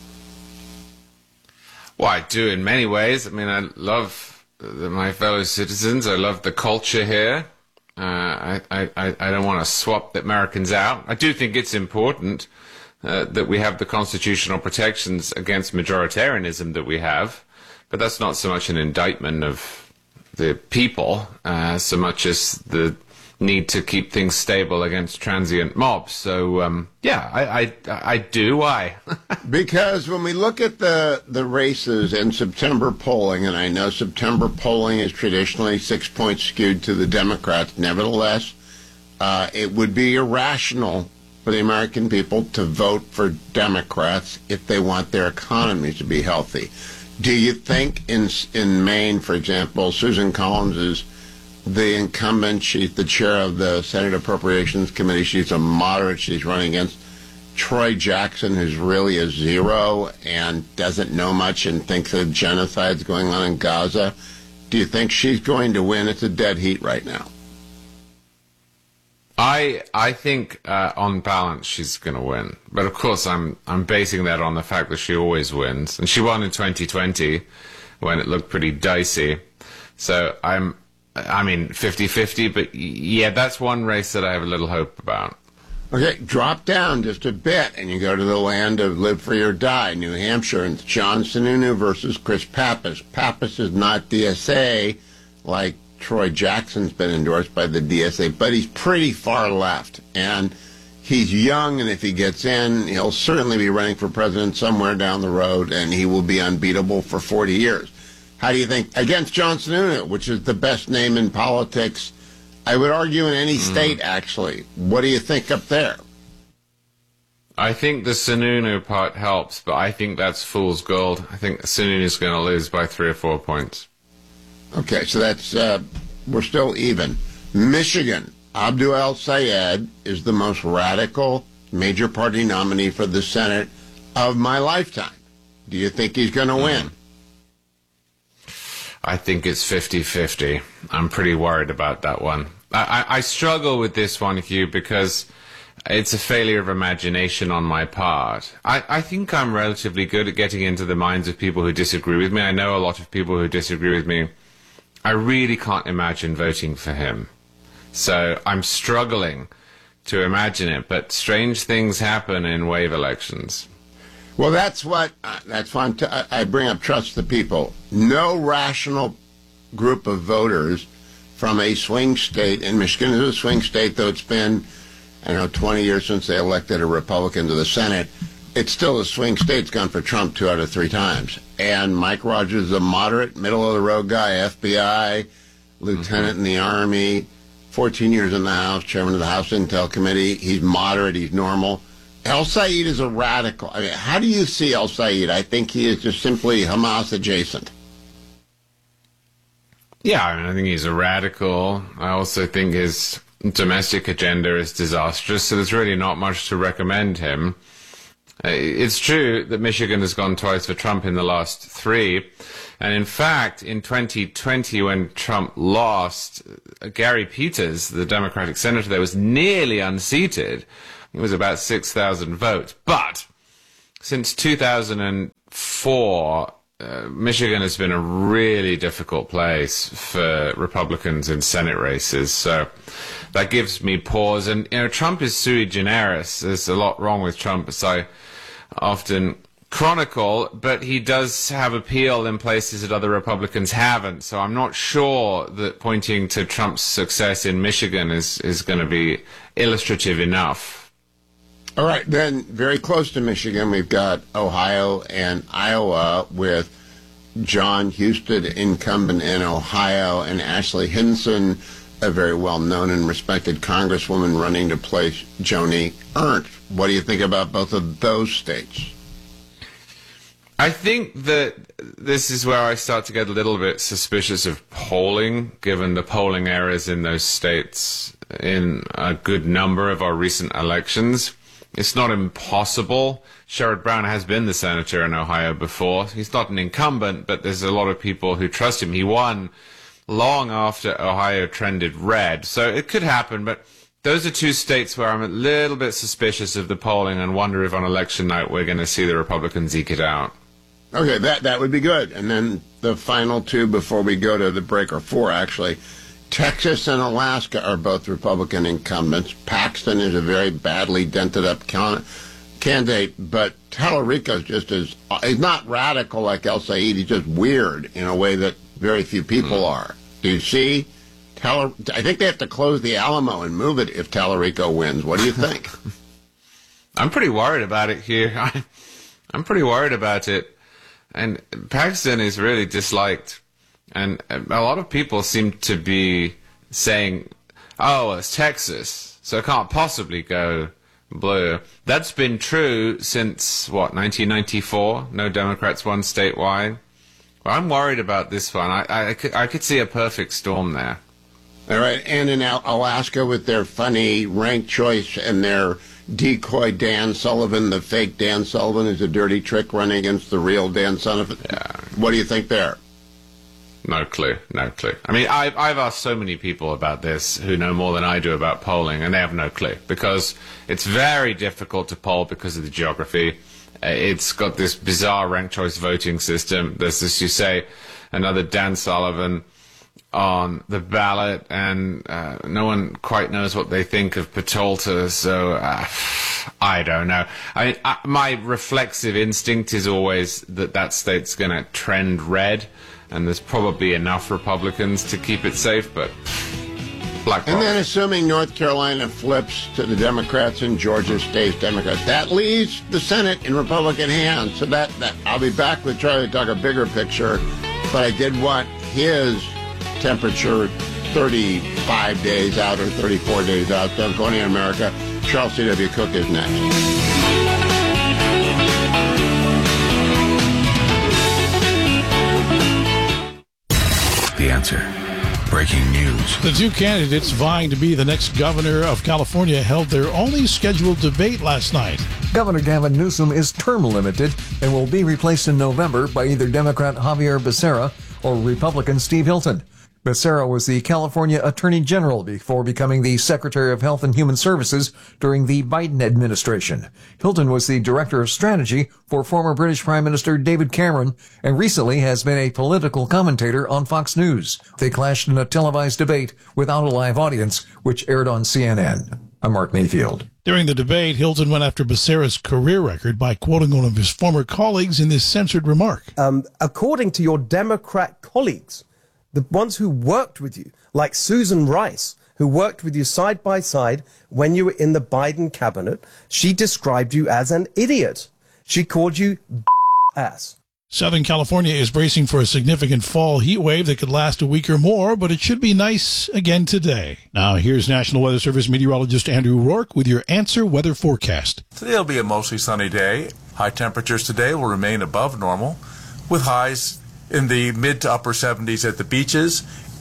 Well, I do in many ways. I mean, I love the, my fellow citizens. I love the culture here. Uh, I, I, I don't want to swap the Americans out. I do think it's important uh, that we have the constitutional protections against majoritarianism that we have, but that's not so much an indictment of the people, uh, so much as the need to keep things stable against transient mobs. So, um, yeah, I, I, I do. Why? Because when we look at the, the races and September polling, and I know September polling is traditionally six points skewed to the Democrats, nevertheless, uh, it would be irrational for the American people to vote for Democrats if they want their economies to be healthy. Do you think in in Maine, for example, Susan Collins is the incumbent? She's the chair of the Senate Appropriations Committee. She's a moderate. She's running against Troy Jackson, who's really a zero and doesn't know much and thinks that genocide's going on in Gaza. Do you think she's going to win? It's a dead heat right now. I I think uh, on balance she's going to win, but of course I'm I'm basing that on the fact that she always wins, and she won in twenty twenty when it looked pretty dicey. So I'm I mean fifty-fifty, but yeah, that's one race that I have a little hope about. Okay, drop down just a bit, and you go to the land of live free or die, New Hampshire, and it's John Sununu versus Chris Pappas. Pappas is not D S A like Troy Jackson's been endorsed by the D S A, but he's pretty far left, and he's young, and if he gets in, he'll certainly be running for president somewhere down the road, and he will be unbeatable for forty years. How do you think, against John Sununu, which is the best name in politics, I would argue in any state, actually. What do you think up there? I think the Sununu part helps, but I think that's fool's gold. I think Sununu's going to lose by three or four points. Okay, so that's, uh, we're still even. Michigan, Abdul El-Sayed is the most radical major party nominee for the Senate of my lifetime. Do you think he's going to win? I think it's fifty-fifty. I'm pretty worried about that one. I, I, I struggle with this one, Hugh, because it's a failure of imagination on my part. I, I think I'm relatively good at getting into the minds of people who disagree with me. I know a lot of people who disagree with me. I really can't imagine voting for him. So I'm struggling to imagine it, but strange things happen in wave elections. Well, that's what, uh, that's why I'm t- I bring up trust the people. No rational group of voters from a swing state, and Michigan is a swing state, though it's been, I don't know, twenty years since they elected a Republican to the Senate. It's still a swing state. It's gone for Trump two out of three times. And Mike Rogers is a moderate, middle-of-the-road guy, F B I, lieutenant mm-hmm. in the Army, fourteen years in the House, chairman of the House Intel Committee. He's moderate. He's normal. El-Sayed is a radical. I mean, how do you see El-Sayed? I think he is just simply Hamas adjacent. Yeah, I mean, I think he's a radical. I also think his domestic agenda is disastrous, so there's really not much to recommend him. It's true that Michigan has gone twice for Trump in the last three. And in fact, in twenty twenty, when Trump lost, Gary Peters, the Democratic senator there, was nearly unseated. It was about six thousand votes. But since two thousand four, uh, Michigan has been a really difficult place for Republicans in Senate races. So that gives me pause. And, you know, Trump is sui generis. There's a lot wrong with Trump, as I often chronicle, but he does have appeal in places that other Republicans haven't. So I'm not sure that pointing to Trump's success in Michigan is, is going to be illustrative enough. All right, then very close to Michigan, we've got Ohio and Iowa with John Husted, incumbent in Ohio, and Ashley Hinson, a very well-known and respected congresswoman running to place Joni Ernst. What do you think about both of those states? I think that this is where I start to get a little bit suspicious of polling, given the polling errors in those states in a good number of our recent elections. It's not impossible. Sherrod Brown has been the senator in Ohio before. He's not an incumbent, but there's a lot of people who trust him. He won long after Ohio trended red. So it could happen, but those are two states where I'm a little bit suspicious of the polling and wonder if on election night we're going to see the Republicans eke it out. Okay, that, that would be good. And then the final two before we go to the break, or four actually. Texas and Alaska are both Republican incumbents. Paxton is a very badly dented up con- candidate, but Tallarico is just as, he's not radical like El Said, he's just weird in a way that very few people mm. are. Do you see? Tal- I think they have to close the Alamo and move it if Tallarico wins. What do you think? I'm pretty worried about it here. I, I'm pretty worried about it. And Paxton is really disliked. And a lot of people seem to be saying, oh, it's Texas, so it can't possibly go blue. That's been true since, what, nineteen ninety-four? No Democrats won statewide. Well, I'm worried about this one. I, I, I, could, I could see a perfect storm there. All right, and in Alaska with their funny ranked choice and their decoy Dan Sullivan, the fake Dan Sullivan is a dirty trick running against the real Dan Sullivan. Yeah. What do you think there? No clue, no clue. I mean, I've, I've asked so many people about this who know more than I do about polling, and they have no clue, because it's very difficult to poll because of the geography. Uh, it's got this bizarre ranked choice voting system. There's, as you say, another Dan Sullivan on the ballot, and uh, no one quite knows what they think of Petolta, so uh, I don't know. I mean, I, my reflexive instinct is always that that state's going to trend red, and there's probably enough Republicans to keep it safe, but black. And then assuming North Carolina flips to the Democrats and Georgia stays Democrats, that leaves the Senate in Republican hands. So that, that I'll be back with Charlie to talk a bigger picture, but I did want his temperature thirty-five days out or thirty-four days out. So I'm going to America. Charles C W. Cook is next. The Answer. Breaking news. The two candidates vying to be the next governor of California held their only scheduled debate last night. Governor Gavin Newsom is term limited and will be replaced in November by either Democrat Javier Becerra or Republican Steve Hilton. Becerra was the California Attorney General before becoming the Secretary of Health and Human Services during the Biden administration. Hilton was the Director of Strategy for former British Prime Minister David Cameron and recently has been a political commentator on Fox News. They clashed in a televised debate without a live audience, which aired on C N N. I'm Mark Mayfield. During the debate, Hilton went after Becerra's career record by quoting one of his former colleagues in this censored remark. Um, according to your Democrat colleagues, the ones who worked with you, like Susan Rice, who worked with you side by side when you were in the Biden cabinet, she described you as an idiot. She called you ass. Southern California is bracing for a significant fall heat wave that could last a week or more, but it should be nice again today. Now, here's National Weather Service meteorologist Andrew Rourke with your Answer Weather Forecast. Today will be a mostly sunny day. High temperatures today will remain above normal, with highs in the mid to upper seventies at the beaches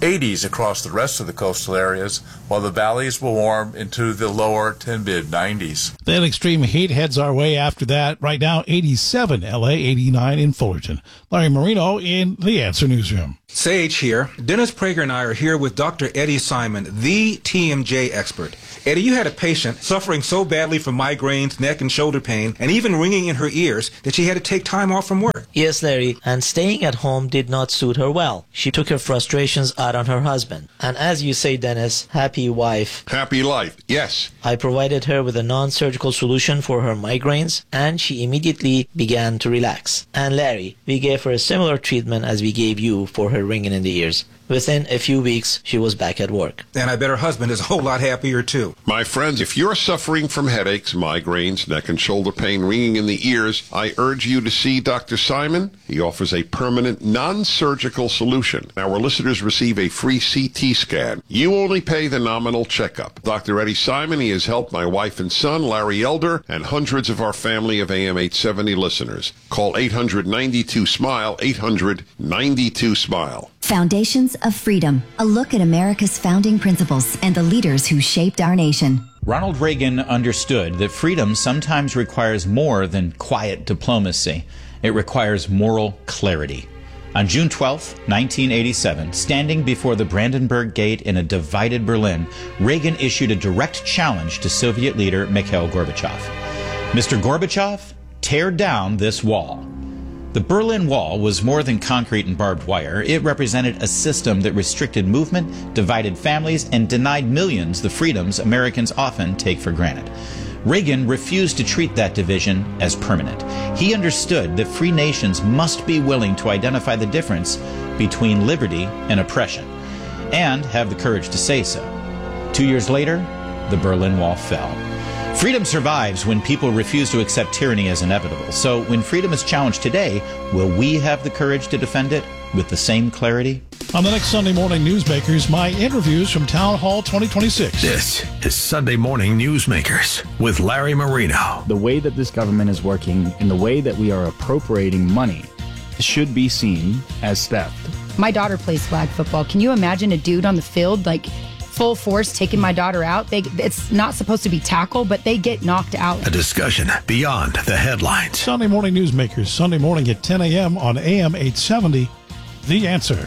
eighties across the rest of the coastal areas, while the valleys will warm into the lower to mid nineties. Then extreme heat heads our way after that. Right now, eighty-seven L A, eighty-nine in Fullerton. Larry Marino in the Answer Newsroom. Sage here. Dennis Prager and I are here with Doctor Eddie Simon, the T M J expert. Eddie, you had a patient suffering so badly from migraines, neck and shoulder pain, and even ringing in her ears that she had to take time off from work. Yes, Larry, and staying at home did not suit her well. She took her frustrations out on her husband. And as you say, Dennis, happy wife. Happy life, yes. I provided her with a non-surgical solution for her migraines, and she immediately began to relax. And Larry, we gave her a similar treatment as we gave you for her ringing in the ears. Within a few weeks, she was back at work. And I bet her husband is a whole lot happier, too. My friends, if you're suffering from headaches, migraines, neck and shoulder pain, ringing in the ears, I urge you to see Doctor Simon. He offers a permanent, non-surgical solution. Our listeners receive a free C T scan. You only pay the nominal checkup. Doctor Eddie Simon, he has helped my wife and son, Larry Elder, and hundreds of our family of A M eight seventy listeners. Call eight hundred ninety-two SMILE, eight hundred ninety-two SMILE. Foundations of Freedom, a look at America's founding principles and the leaders who shaped our nation. Ronald Reagan understood that freedom sometimes requires more than quiet diplomacy. It requires moral clarity. On June twelfth, nineteen eighty-seven, standing before the Brandenburg Gate in a divided Berlin, Reagan issued a direct challenge to Soviet leader Mikhail Gorbachev. Mister Gorbachev, tear down this wall. The Berlin Wall was more than concrete and barbed wire. It represented a system that restricted movement, divided families, and denied millions the freedoms Americans often take for granted. Reagan refused to treat that division as permanent. He understood that free nations must be willing to identify the difference between liberty and oppression, and have the courage to say so. Two years later, the Berlin Wall fell. Freedom survives when people refuse to accept tyranny as inevitable. So when freedom is challenged today, will we have the courage to defend it with the same clarity? On the next Sunday Morning Newsmakers, my interviews from Town Hall twenty twenty-six. This is Sunday Morning Newsmakers with Larry Marino. The way that this government is working and the way that we are appropriating money should be seen as theft. My daughter plays flag football. Can you imagine a dude on the field, like, full force taking my daughter out? They, it's not supposed to be tackle, but they get knocked out. A discussion beyond the headlines. Sunday Morning Newsmakers, Sunday morning at ten a.m. on A M eight seventy, The Answer.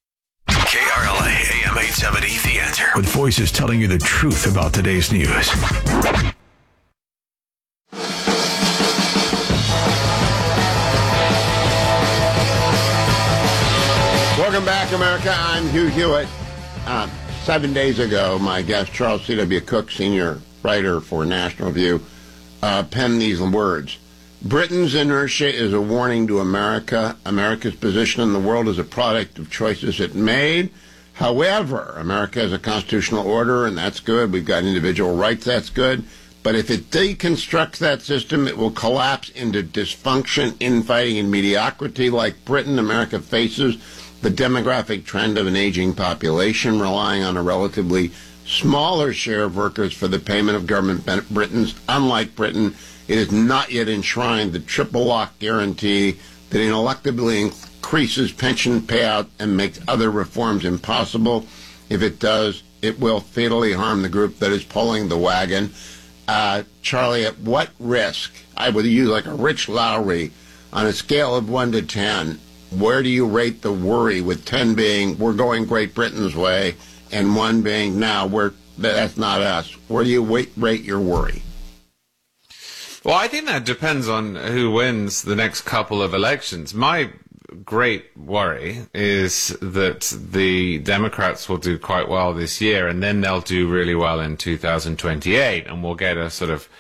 K R L A, A M eight seventy, The Answer. With voices telling you the truth about today's news. Welcome back, America. I'm Hugh Hewitt. Um, Seven days ago, my guest, Charles C W. Cook, senior writer for National Review, uh, penned these words. Britain's inertia is a warning to America. America's position in the world is a product of choices it made. However, America has a constitutional order, and that's good. We've got individual rights, that's good. But if it deconstructs that system, it will collapse into dysfunction, infighting, and mediocrity like Britain. America faces the demographic trend of an aging population relying on a relatively smaller share of workers for the payment of government benefits. Britain's, unlike Britain, it has not yet enshrined the triple lock guarantee that ineluctably increases pension payout and makes other reforms impossible. If it does, it will fatally harm the group that is pulling the wagon. Uh, Charlie, at what risk? I would use like a Rich Lowry on a scale of one to ten. Where do you rate the worry, with ten being we're going Great Britain's way and one being now we're that's not us? Where do you wait, rate your worry? Well, I think that depends on who wins the next couple of elections. My great worry is that the Democrats will do quite well this year, and then they'll do really well in two thousand twenty-eight, and we'll get a sort of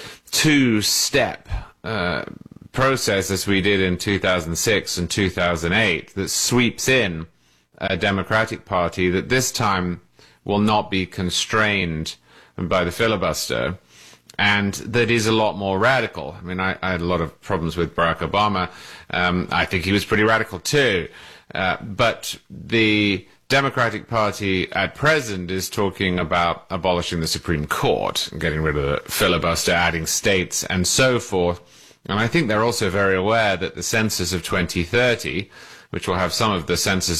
two-step uh process as we did in two thousand six and two thousand eight that sweeps in a Democratic Party that this time will not be constrained by the filibuster and that is a lot more radical. I mean, I, I had a lot of problems with Barack Obama. Um, I think he was pretty radical too. Uh, but the Democratic Party at present is talking about abolishing the Supreme Court, getting rid of the filibuster, adding states and so forth. And I think they're also very aware that the census of twenty thirty, which will have some of the census of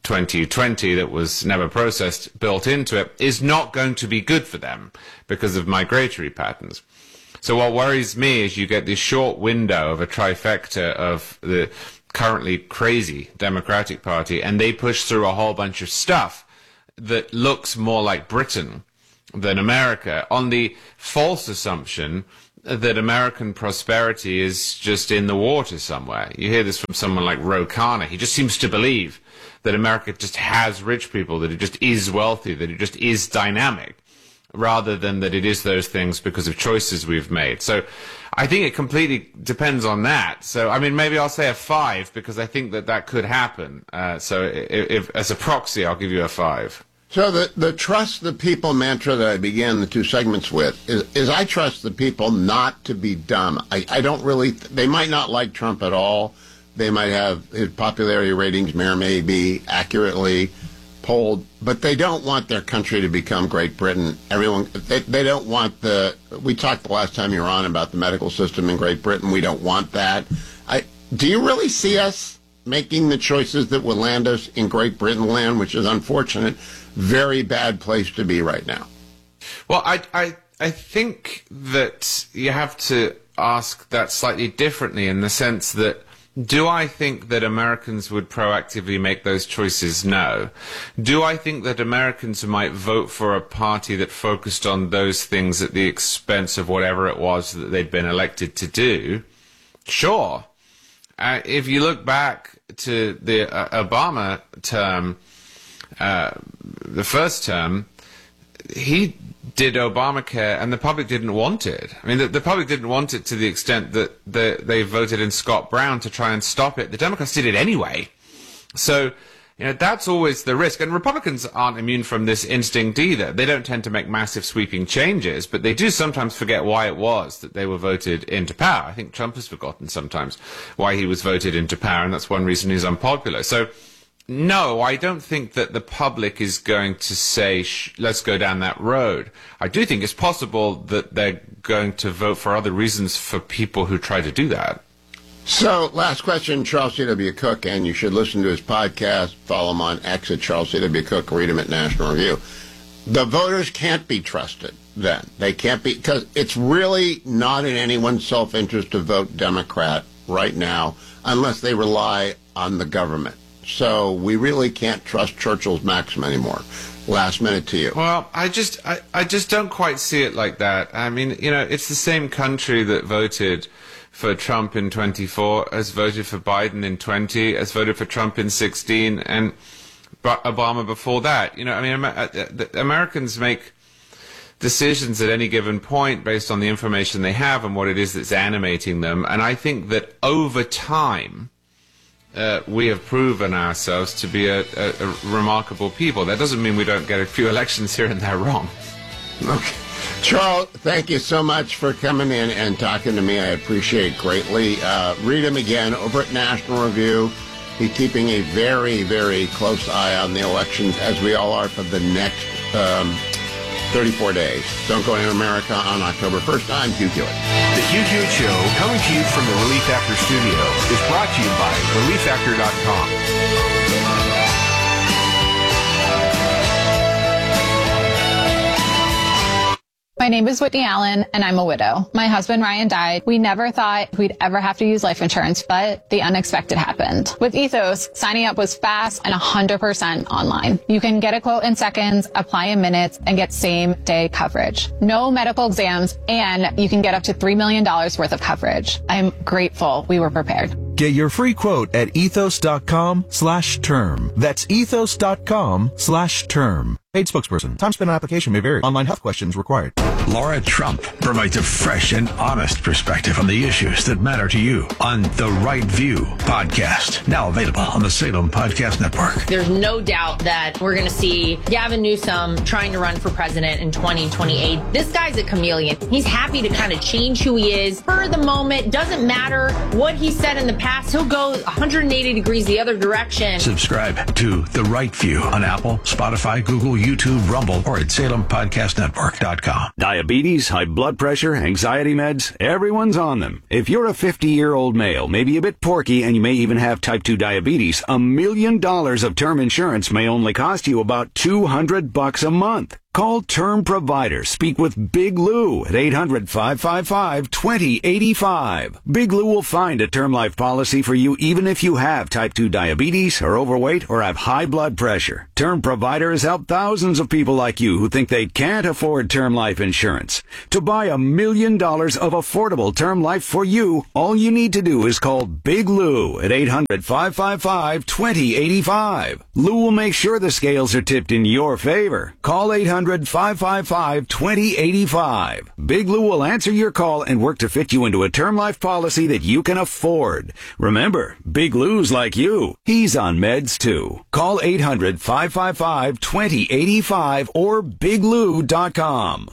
twenty twenty that was never processed built into it is not going to be good for them because of migratory patterns. So what worries me is you get this short window of a trifecta of the currently crazy Democratic Party, and they push through a whole bunch of stuff that looks more like Britain than America on the false assumption that American prosperity is just in the water somewhere. You hear this from someone like Ro Khanna. He just seems to believe that America just has rich people, that it just is wealthy, that it just is dynamic, rather than that it is those things because of choices we've made. So I think it completely depends on that. So, I mean, maybe I'll say a five because I think that that could happen. Uh, so if, if, as a proxy, I'll give you a five. So the, the trust the people mantra that I began the two segments with is, is I trust the people not to be dumb. I, I don't really, they might not like Trump at all. They might have his popularity ratings may be accurately polled, but they don't want their country to become Great Britain. Everyone, they, they don't want the, we talked the last time you were on about the medical system in Great Britain. We don't want that. I, do you really see us making the choices that will land us in Great Britain land, which is unfortunate, very bad place to be right now? Well, I, I, I think that you have to ask that slightly differently in the sense that, do I think that Americans would proactively make those choices? No. Do I think that Americans might vote for a party that focused on those things at the expense of whatever it was that they'd been elected to do? Sure. Uh, if you look back to the uh, Obama term, uh, the first term, he did Obamacare, and the public didn't want it. I mean, the, the public didn't want it to the extent that the, they voted in Scott Brown to try and stop it. The Democrats did it anyway. So, you know, that's always the risk. And Republicans aren't immune from this instinct either. They don't tend to make massive sweeping changes, but they do sometimes forget why it was that they were voted into power. I think Trump has forgotten sometimes why he was voted into power, and that's one reason he's unpopular. So, no, I don't think that the public is going to say, Shh, let's go down that road. I do think it's possible that they're going to vote for other reasons for people who try to do that. So, last question, Charles C W. Cook, and you should listen to his podcast, follow him on X at Charles C W. Cook, read him at National Review. The voters can't be trusted then. They can't be, because it's really not in anyone's self-interest to vote Democrat right now unless they rely on the government. So we really can't trust Churchill's maxim anymore. Last minute to you. Well, I just, I, I just don't quite see it like that. I mean, you know, it's the same country that voted for Trump in twenty-four as voted for Biden in twenty, as voted for Trump in sixteen, and Obama before that. You know, I mean, Americans make decisions at any given point based on the information they have and what it is that's animating them. And I think that over time, Uh, we have proven ourselves to be a, a, a remarkable people. That doesn't mean we don't get a few elections here and there wrong. Okay. Charles, thank you so much for coming in and talking to me. I appreciate greatly. Uh, read him again over at National Review. He's keeping a very, very close eye on the elections, as we all are, for the next um, thirty-four days. Don't Go to America on October first. I'm Hugh Hewitt. The Hugh Hewitt Show, coming to you from the Relief Factor studio, is brought to you by relief factor dot com. My name is Whitney Allen, and I'm a widow. My husband, Ryan, died. We never thought we'd ever have to use life insurance, but the unexpected happened. With Ethos, signing up was fast and one hundred percent online. You can get a quote in seconds, apply in minutes, and get same-day coverage. No medical exams, and you can get up to three million dollars worth of coverage. I'm grateful we were prepared. Get your free quote at ethos dot com slash term. That's ethos dot com slash term. Paid spokesperson. Time spent on application may vary. Online health questions required. Laura Trump provides a fresh and honest perspective on the issues that matter to you on The Right View podcast. Now available on the Salem Podcast Network. There's no doubt that we're going to see Gavin Newsom trying to run for president in twenty twenty-eight. This guy's a chameleon. He's happy to kind of change who he is for the moment. Doesn't matter what he said in the past. He'll go one hundred eighty degrees the other direction. Subscribe to The Right View on Apple, Spotify, Google, YouTube, Rumble, or at salem podcast network dot com. Diabetes, high blood pressure, anxiety meds, everyone's on them. If you're a fifty-year-old male, maybe a bit porky, and you may even have type two diabetes, a million dollars of term insurance may only cost you about two hundred bucks a month. Call Term Provider. Speak with Big Lou at eight hundred, five five five, two zero eight five. Big Lou will find a term life policy for you even if you have type two diabetes, are overweight, or have high blood pressure. Term Provider has helped thousands of people like you who think they can't afford term life insurance. To buy a million dollars of affordable term life for you, all you need to do is call Big Lou at eight hundred, five five five, two zero eight five. Lou will make sure the scales are tipped in your favor. Call eight hundred, five five five, two zero eight five. Big Lou will answer your call and work to fit you into a term life policy that you can afford. Remember, Big Lou's like you. He's on meds too. Call eight hundred, five five five, two zero eight five or big lou dot com.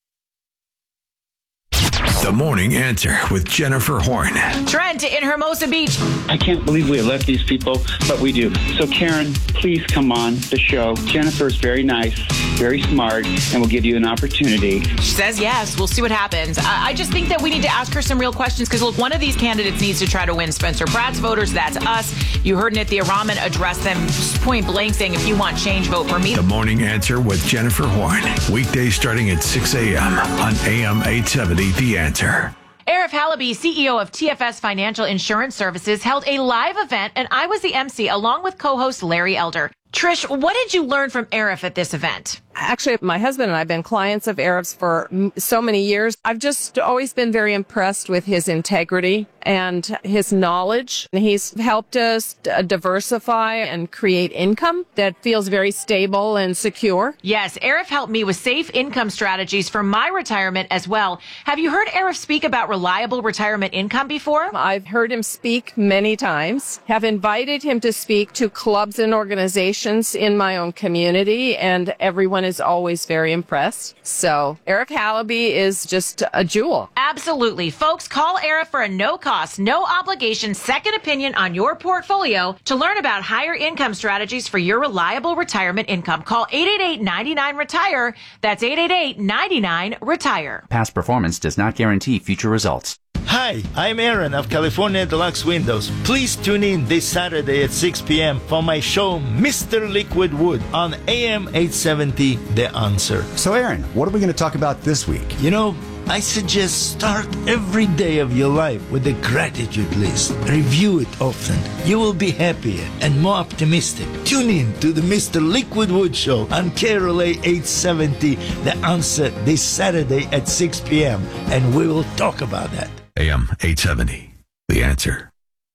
The Morning Answer with Jennifer Horn. Trent in Hermosa Beach. I can't believe we elect these people, but we do. So, Karen, please come on the show. Jennifer's very nice, very smart, and we'll give you an opportunity. She says yes. We'll see what happens. I, I just think that we need to ask her some real questions because, look, one of these candidates needs to try to win Spencer Pratt's voters. That's us. You heard Nithya Raman address them point blank saying, if you want change, vote for me. The Morning Answer with Jennifer Horn. Weekdays starting at six a.m. on A M eight seventy, The Answer. Arif Halaby, C E O of T F S Financial Insurance Services, held a live event, and I was the M C along with co-host Larry Elder. Trish, what did you learn from Arif at this event? Actually, my husband and I have been clients of Arif's for so many years. I've just always been very impressed with his integrity and his knowledge. He's helped us diversify and create income that feels very stable and secure. Yes, Arif helped me with safe income strategies for my retirement as well. Have you heard Arif speak about reliable retirement income before? I've heard him speak many times, have invited him to speak to clubs and organizations in my own community, and everyone is always very impressed. So Arif Halaby is just a jewel. Absolutely. Folks, call Arif for a no-cost, no-obligation second opinion on your portfolio to learn about higher income strategies for your reliable retirement income. Call eight eight eight, nine nine, retire. That's eight eight eight, nine nine, retire. Past performance does not guarantee future results. Hi, I'm Aaron of California Deluxe Windows. Please tune in this Saturday at six p.m. for my show, Mister Liquid Wood, on A M eight seventy, The Answer. So, Aaron, what are we going to talk about this week? You know, I suggest start every day of your life with a gratitude list. Review it often. You will be happier and more optimistic. Tune in to the Mister Liquid Wood Show on K R L A eight seventy, The Answer, this Saturday at six p.m. and we will talk about that. A M eight seventy, The Answer.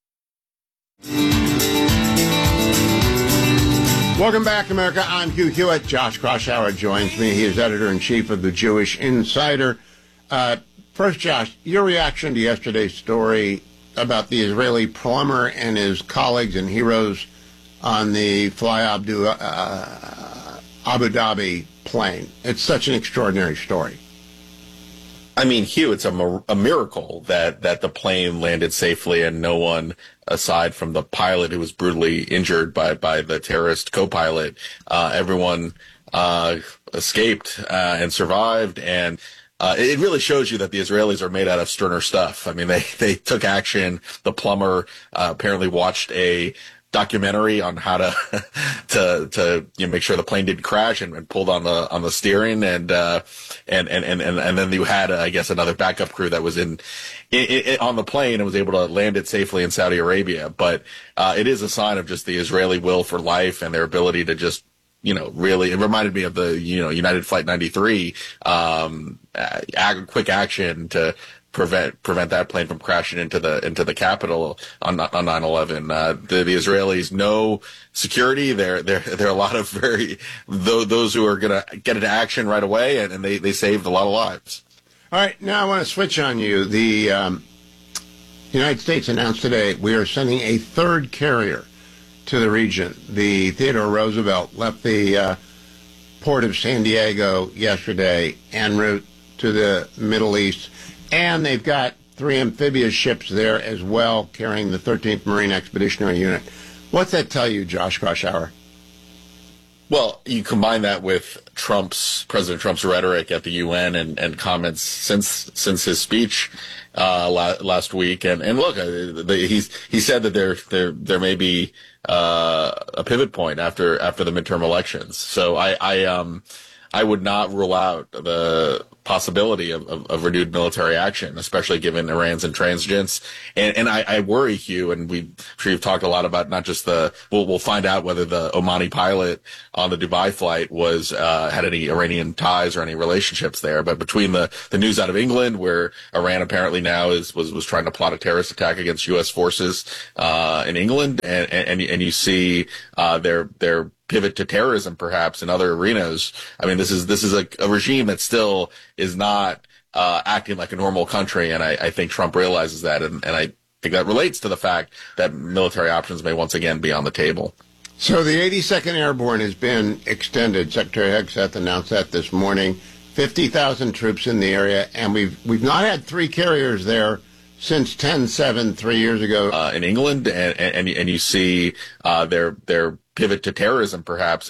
Welcome back, America. I'm Hugh Hewitt. Josh Kroshour joins me. He is editor-in-chief of the Jewish Insider. Uh, first, Josh, your reaction to yesterday's story about the Israeli plumber and his colleagues and heroes on the Fly Abdu, uh, Abu Dhabi plane. It's such an extraordinary story. I mean, Hugh, it's a, a miracle that, that the plane landed safely and no one, aside from the pilot who was brutally injured by, by the terrorist co-pilot, uh, everyone uh, escaped uh, and survived. And uh, it really shows you that the Israelis are made out of sterner stuff. I mean, they, they took action. The plumber uh, apparently watched a documentary on how to to to you know, make sure the plane didn't crash and, and pulled on the on the steering and uh and and and and then you had uh, I guess another backup crew that was in, in, in on the plane and was able to land it safely in Saudi Arabia. But uh it is a sign of just the Israeli will for life and their ability to just you know really it reminded me of the you know United Flight ninety-three um ag- quick action to prevent prevent that plane from crashing into the into the Capitol on on nine eleven. Uh, the, the Israelis know security. They're they're they're a lot of very those, those who are going to get into action right away, and, and they they saved a lot of lives. All right, now I want to switch on you. The um, United States announced today we are sending a third carrier to the region. The Theodore Roosevelt left the uh, port of San Diego yesterday en route to the Middle East. And they've got three amphibious ships there as well, carrying the thirteenth Marine Expeditionary Unit. What's that tell you, Josh Kroshour? Well, you combine that with Trump's President Trump's rhetoric at the U N and, and comments since since his speech uh, la- last week, and and look, uh, the, he's he said that there there there may be uh, a pivot point after after the midterm elections. So I I um I would not rule out the possibility of, of, of renewed military action, especially given Iran's intransigence. And, and I, I worry, Hugh, and we, I'm sure you've talked a lot about not just the, we'll, we'll find out whether the Omani pilot on the Dubai flight was, uh, had any Iranian ties or any relationships there. But between the, the news out of England, where Iran apparently now is, was, was trying to plot a terrorist attack against U S forces, uh, in England, and, and, and you see, uh, their, their, pivot to terrorism, perhaps in other arenas. I mean, this is this is a, a regime that still is not uh, acting like a normal country, and I, I think Trump realizes that, and, and I think that relates to the fact that military options may once again be on the table. So the eighty-second Airborne has been extended. Secretary Hegseth announced that this morning. fifty thousand troops in the area, and we've we've not had three carriers there since ten seven three years ago uh, in England, and and and you see uh, their their pivot to terrorism, perhaps